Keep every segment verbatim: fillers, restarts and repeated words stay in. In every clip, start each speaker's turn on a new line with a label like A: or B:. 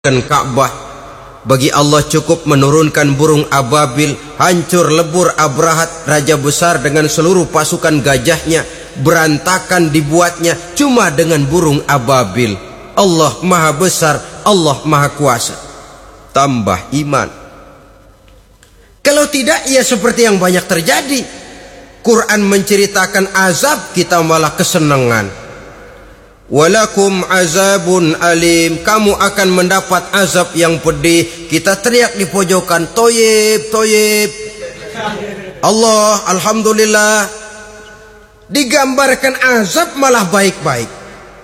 A: dan Ka'bah. Bagi Allah cukup menurunkan burung ababil, hancur lebur Abrahat raja besar dengan seluruh pasukan gajahnya, berantakan dibuatnya cuma dengan burung ababil. Allah maha besar, Allah maha kuasa. Tambah iman. Kalau tidak, ya seperti yang banyak terjadi. Quran menceritakan azab, kita malah kesenangan. Walakum azabun alim, kamu akan mendapat azab yang pedih. Kita teriak di pojokan, toyib, toyib. Allah, alhamdulillah. Digambarkan azab malah baik-baik.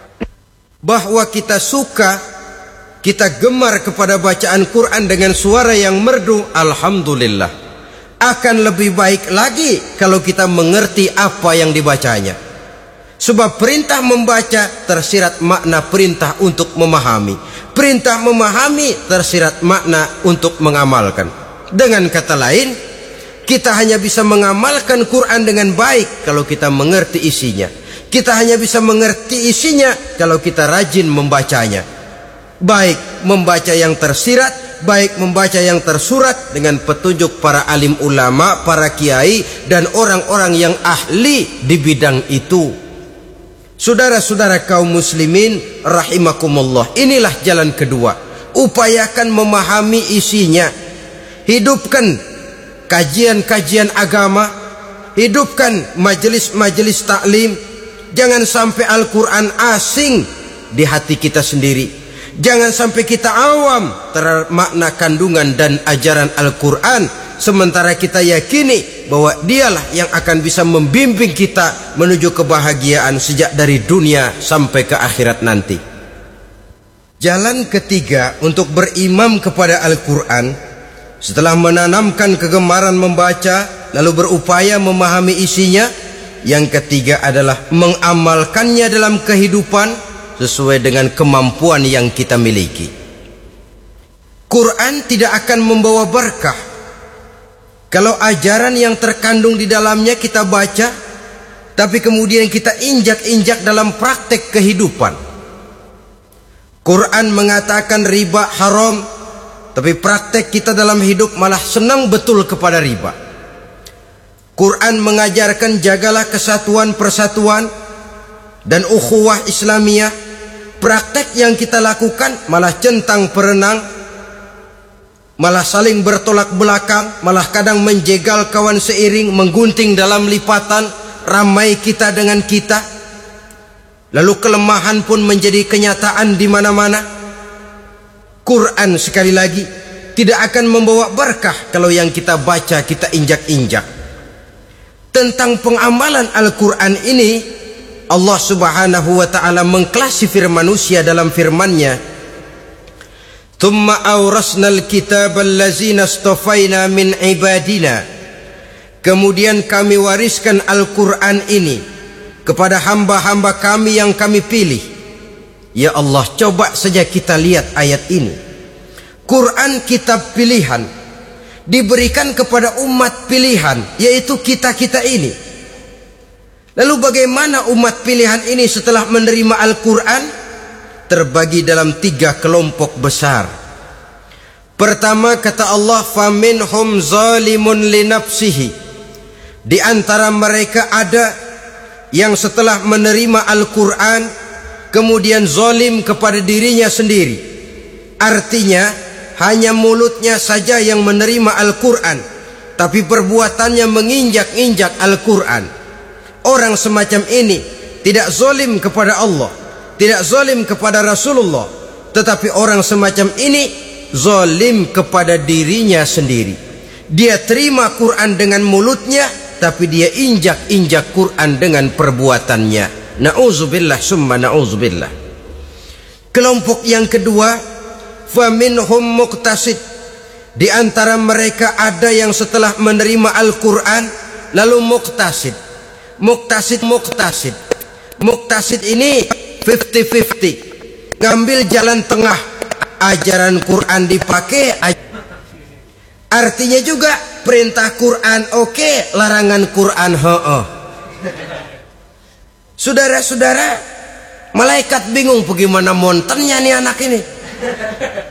A: Bahwa kita suka, kita gemar kepada bacaan Quran dengan suara yang merdu, alhamdulillah. Akan lebih baik lagi kalau kita mengerti apa yang dibacanya. Sebab perintah membaca tersirat makna perintah untuk memahami. Perintah memahami tersirat makna untuk mengamalkan. Dengan kata lain, kita hanya bisa mengamalkan Quran dengan baik kalau kita mengerti isinya. Kita hanya bisa mengerti isinya kalau kita rajin membacanya. Baik membaca yang tersirat, baik membaca yang tersurat dengan petunjuk para alim ulama, para kiai, dan orang-orang yang ahli di bidang itu. Saudara-saudara kaum muslimin rahimakumullah, inilah jalan kedua. Upayakan memahami isinya. Hidupkan kajian-kajian agama, hidupkan majelis-majelis taklim. Jangan sampai Al-Quran asing di hati kita sendiri. Jangan sampai kita awam terhadap makna kandungan dan ajaran Al-Quran, sementara kita yakini bahwa dialah yang akan bisa membimbing kita menuju kebahagiaan sejak dari dunia sampai ke akhirat nanti. Jalan ketiga untuk berimam kepada Al-Quran, setelah menanamkan kegemaran membaca lalu berupaya memahami isinya, yang ketiga adalah mengamalkannya dalam kehidupan sesuai dengan kemampuan yang kita miliki. Quran tidak akan membawa berkah kalau ajaran yang terkandung di dalamnya kita baca, tapi kemudian kita injak-injak dalam praktek kehidupan. Quran mengatakan riba haram, tapi praktek kita dalam hidup malah senang betul kepada riba. Quran mengajarkan jagalah kesatuan persatuan dan ukhuwah Islamiyah. Praktek yang kita lakukan malah centang perenang, malah saling bertolak belakang, malah kadang menjegal kawan seiring, menggunting dalam lipatan, ramai kita dengan kita. Lalu kelemahan pun menjadi kenyataan di mana-mana. Quran sekali lagi tidak akan membawa berkah kalau yang kita baca kita injak-injak. Tentang pengamalan Al-Quran ini, Allah subhanahu wa ta'ala mengklasifikasi manusia dalam firman-Nya, "Tsumma awrasnal kitaba allazina astafaina min ibadina." Kemudian kami wariskan Al-Quran ini kepada hamba-hamba kami yang kami pilih. Ya Allah, coba saja kita lihat ayat ini. Quran kitab pilihan, diberikan kepada umat pilihan, yaitu kita-kita ini. Lalu bagaimana umat pilihan ini setelah menerima Al-Quran? Terbagi dalam tiga kelompok besar. Pertama, kata Allah, "Faminhum zalimun linafsihi." Di antara mereka ada yang setelah menerima Al-Quran kemudian zalim kepada dirinya sendiri. Artinya hanya mulutnya saja yang menerima Al-Quran, tapi perbuatannya menginjak-injak Al-Quran. Orang semacam ini tidak zalim kepada Allah, tidak zalim kepada Rasulullah, tetapi orang semacam ini zalim kepada dirinya sendiri. Dia terima Quran dengan mulutnya, tapi dia injak-injak Quran dengan perbuatannya. Na'udzubillah summa na'udzubillah. Kelompok yang kedua, faminhum muqtasid. Di antara mereka ada yang setelah menerima Al-Quran lalu muqtasid. Muqtasid, muqtasid. Muqtasid ini fifty fifty. Ngambil jalan tengah. Ajaran Quran dipakai. Artinya juga perintah Quran oke, okay, larangan Quran ho-oh. Saudara-saudara, malaikat bingung bagaimana montennya nih anak ini.